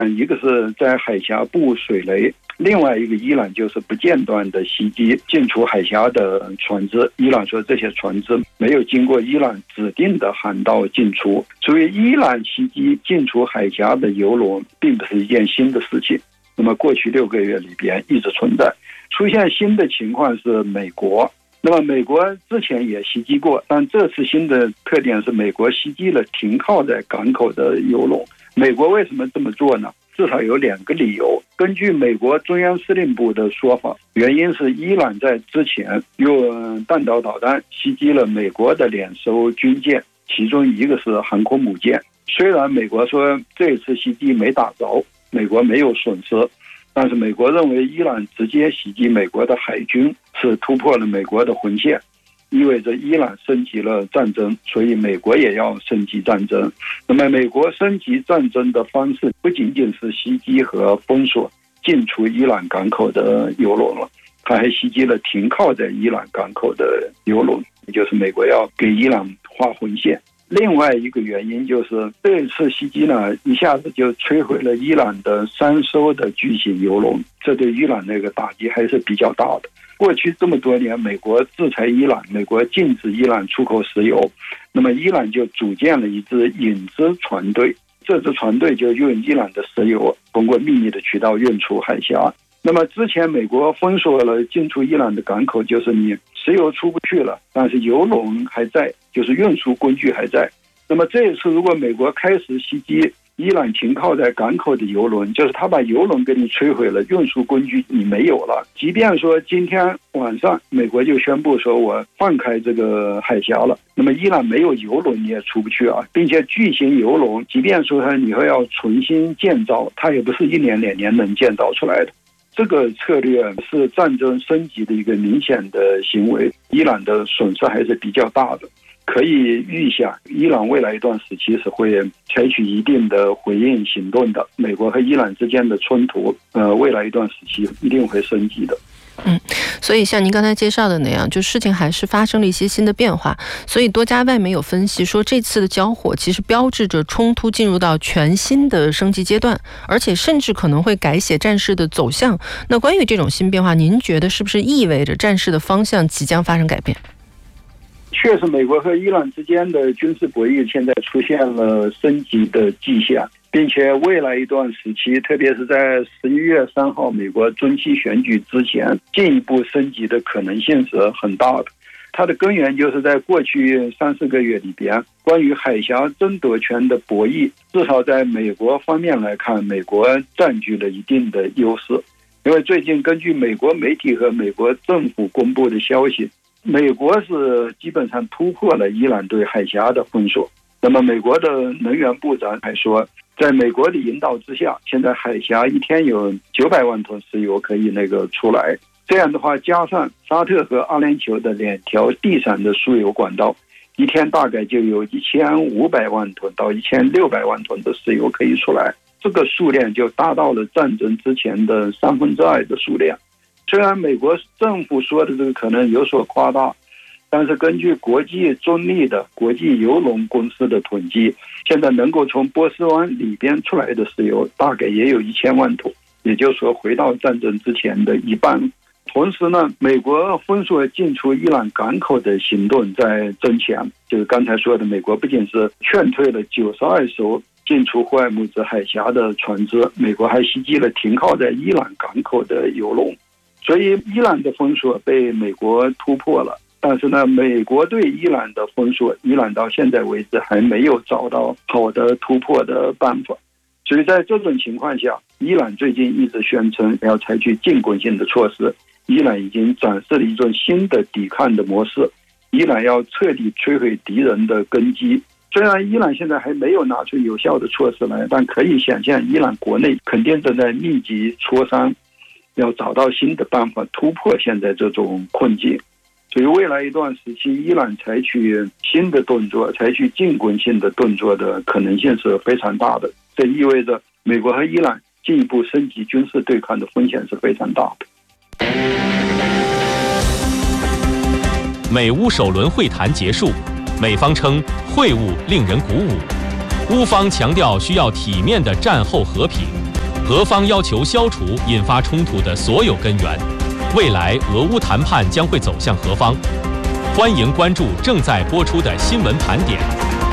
一个是在海峡布水雷，另外一个伊朗就是不间断的袭击进出海峡的船只。伊朗说这些船只没有经过伊朗指定的航道进出，所以伊朗袭击进出海峡的油轮并不是一件新的事情。那么过去6个月里边一直存在。出现新的情况是美国，那么美国之前也袭击过，但这次新的特点是美国袭击了停靠在港口的油轮。美国为什么这么做呢？至少有2个理由。根据美国中央司令部的说法，原因是伊朗在之前用弹道导弹袭击了美国的2艘军舰，其中一个是航空母舰。虽然美国说这次袭击没打着，美国没有损失，但是美国认为伊朗直接袭击美国的海军是突破了美国的红线，意味着伊朗升级了战争，所以美国也要升级战争。那么美国升级战争的方式不仅仅是袭击和封锁进出伊朗港口的油轮了，他还袭击了停靠在伊朗港口的油轮，也就是美国要给伊朗画红线。另外一个原因就是这一次袭击呢，一下子就摧毁了伊朗的3艘的巨型油轮，这对伊朗那个打击还是比较大的。过去这么多年，美国制裁伊朗，美国禁止伊朗出口石油，那么伊朗就组建了一支影子船队，这支船队就用伊朗的石油通过秘密的渠道运出海峡。那么之前美国封锁了进出伊朗的港口，就是你石油出不去了，但是油轮还在，就是运输工具还在。那么这一次如果美国开始袭击伊朗停靠在港口的油轮，就是他把油轮给你摧毁了，运输工具你没有了。即便说今天晚上美国就宣布说我放开这个海峡了，那么伊朗没有油轮你也出不去啊，并且巨型油轮即便说它以后要重新建造，它也不是1年2年能建造出来的。这个策略是战争升级的一个明显的行为，伊朗的损失还是比较大的。可以预想，伊朗未来一段时期是会采取一定的回应行动的。美国和伊朗之间的冲突，未来一段时期一定会升级的。 所以像您刚才介绍的那样，就事情还是发生了一些新的变化。所以多家外媒有分析说，这次的交火其实标志着冲突进入到全新的升级阶段，而且甚至可能会改写战事的走向。那关于这种新变化，您觉得是不是意味着战事的方向即将发生改变？ 确实，美国和伊朗之间的军事博弈现在出现了升级的迹象，并且未来一段时期，特别是在11月3号美国中期选举之前，进一步升级的可能性是很大的。它的根源就是在过去3-4个月里边，关于海峡争夺权的博弈，至少在美国方面来看，美国占据了一定的优势。因为最近根据美国媒体和美国政府公布的消息，美国是基本上突破了伊朗对海峡的封锁。那么美国的能源部长还说，在美国的引导之下，现在海峡一天有900万吨石油可以出来。这样的话，加上沙特和阿联酋的2条地上的输油管道，一天大概就有1500万吨到1600万吨的石油可以出来。这个数量就达到了战争之前的2/3的数量。虽然美国政府说的这个可能有所夸大，但是根据国际中立的国际油轮公司的统计，现在能够从波斯湾里边出来的石油大概也有1000万桶，也就是说回到战争之前的一半。同时呢，美国封锁进出伊朗港口的行动在增强，就是刚才说的，美国不仅是劝退了92艘进出霍尔木兹海峡的船只，美国还袭击了停靠在伊朗港口的油轮。所以伊朗的封锁被美国突破了，但是呢，美国对伊朗的封锁，伊朗到现在为止还没有找到好的突破的办法。所以在这种情况下，伊朗最近一直宣称要采取进攻性的措施，伊朗已经展示了一种新的抵抗的模式，伊朗要彻底摧毁敌人的根基。虽然伊朗现在还没有拿出有效的措施来，但可以想象伊朗国内肯定正在密集磋商，要找到新的办法突破现在这种困境。所以未来一段时期，伊朗采取新的动作，采取进攻性的动作的可能性是非常大的。这意味着美国和伊朗进一步升级军事对抗的风险是非常大的。 美乌首轮会谈结束，美方称会晤令人鼓舞，乌方强调需要体面的战后和平。 俄方要求消除引发冲突的所有根源，未来俄乌谈判将会走向何方？欢迎关注正在播出的新闻盘点。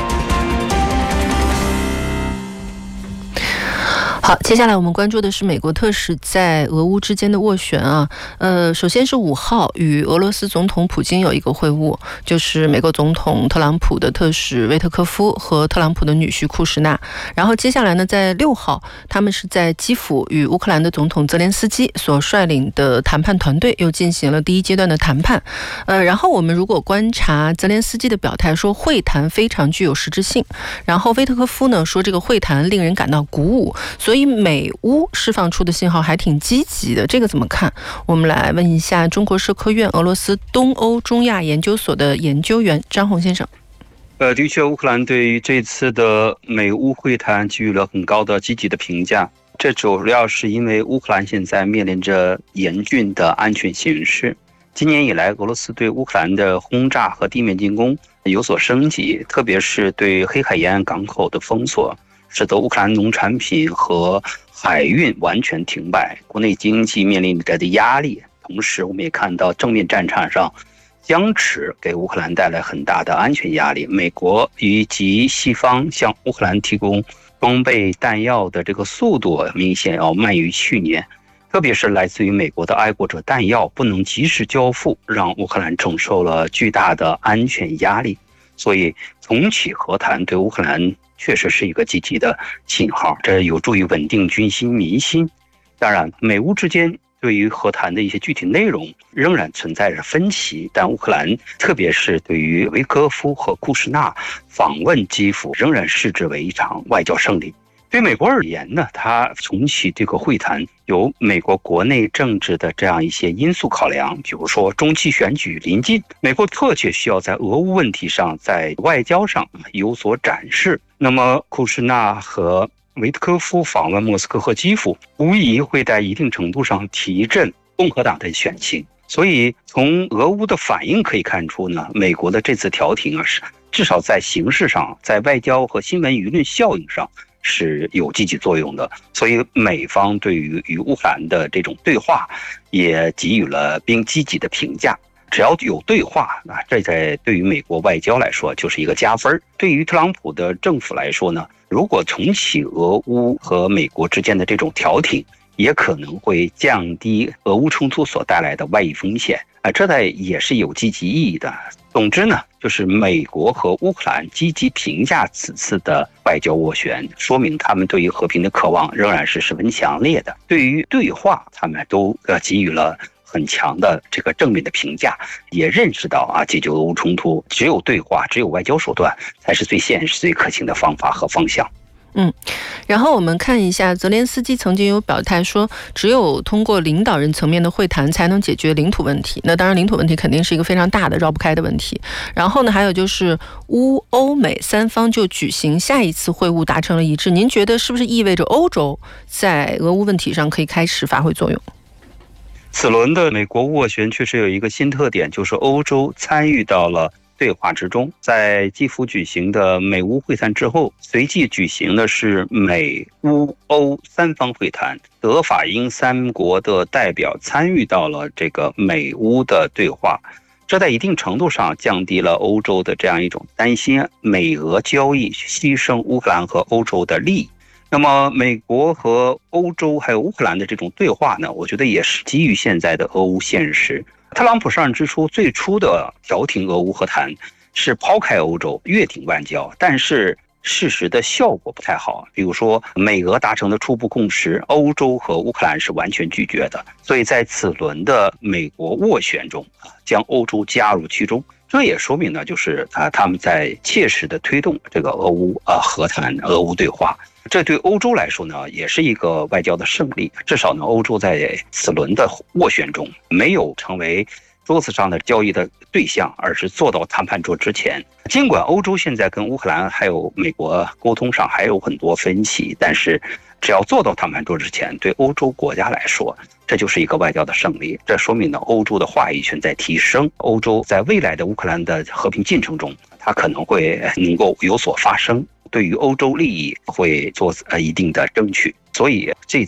好，接下来我们关注的是美国特使在俄乌之间的斡旋啊。首先是5号与俄罗斯总统普京有一个会晤，就是美国总统特朗普的特使维特科夫和特朗普的女婿库什纳。然后接下来呢，在6号，他们是在基辅与乌克兰的总统泽连斯基所率领的谈判团队又进行了第一阶段的谈判。然后我们如果观察泽连斯基的表态，说会谈非常具有实质性。然后维特科夫呢说这个会谈令人感到鼓舞，所以美乌释放出的信号还挺积极的，这个怎么看？我们来问一下中国社科院俄罗斯东欧中亚研究所的研究员张宏先生。 的确，乌克兰对于这次的美乌会谈给予了很高的积极的评价。这主要是因为乌克兰现在面临着严峻的安全形势。今年以来，俄罗斯对乌克兰的轰炸和地面进攻有所升级，特别是对黑海沿岸港口的封锁，使得乌克兰农产品和海运完全停摆，国内经济面临着的压力。同时，我们也看到正面战场上僵持给乌克兰带来很大的安全压力。美国以及西方向乌克兰提供装备弹药的这个速度明显要慢于去年，特别是来自于美国的爱国者弹药不能及时交付，让乌克兰承受了巨大的安全压力。所以重启和谈对乌克兰确实是一个积极的信号，这有助于稳定军心民心。当然，美乌之间对于和谈的一些具体内容仍然存在着分歧，但乌克兰特别是对于维科夫和库什纳访问基辅仍然视之为一场外交胜利。对美国而言呢，它重启这个会谈有美国国内政治的这样一些因素考量，比如说中期选举临近，美国迫切需要在俄乌问题上在外交上有所展示。那么库什纳和维特科夫访问莫斯科和基辅，无疑会在一定程度上提振共和党的选情。所以从俄乌的反应可以看出呢，美国的这次调停是至少在形式上，在外交和新闻舆论效应上是有积极作用的。所以美方对于与乌克兰的这种对话也给予了并积极的评价。只要有对话，这在对于美国外交来说就是一个加分。对于特朗普的政府来说呢，如果重启俄乌和美国之间的这种调停，也可能会降低俄乌冲突所带来的外溢风险这也是有积极意义的。总之呢，就是美国和乌克兰积极评价此次的外交斡旋，说明他们对于和平的渴望仍然是十分强烈的。对于对话，他们都给予了很强的这个正面的评价，也认识到解决俄乌冲突只有对话，只有外交手段才是最现实、最可行的方法和方向。 然后我们看一下，泽连斯基曾经有表态说，只有通过领导人层面的会谈才能解决领土问题。那当然，领土问题肯定是一个非常大的、绕不开的问题。然后呢，还有就是乌欧美三方就举行下一次会晤达成了一致。您觉得是不是意味着欧洲在俄乌问题上可以开始发挥作用？ 此轮的美国斡旋确实有一个新特点，就是欧洲参与到了对话之中。在基辅举行的美乌会谈之后，随即举行的是美乌欧三方会谈，德法英三国的代表参与到了这个美乌的对话。这在一定程度上降低了欧洲的这样一种担心美俄交易牺牲乌克兰和欧洲的利益。那么美国和欧洲还有乌克兰的这种对话呢，我觉得也是基于现在的俄乌现实。特朗普上任之初最初的调停俄乌和谈是抛开欧洲，越挺外交，但是事实的效果不太好。比如说美俄达成的初步共识，欧洲和乌克兰是完全拒绝的。所以在此轮的美国斡旋中将欧洲加入其中，这也说明呢，就是他们在切实的推动这个俄乌和谈、俄乌对话。这对欧洲来说呢，也是一个外交的胜利。至少呢，欧洲在此轮的斡旋中没有成为桌子上的交易的对象，而是坐到谈判桌之前。尽管欧洲现在跟乌克兰还有美国沟通上还有很多分歧，但是只要坐到谈判桌之前，对欧洲国家来说，这就是一个外交的胜利。这说明呢，欧洲的话语权在提升，欧洲在未来的乌克兰的和平进程中，它可能会能够有所发声，对于欧洲利益会做一定的争取。所以这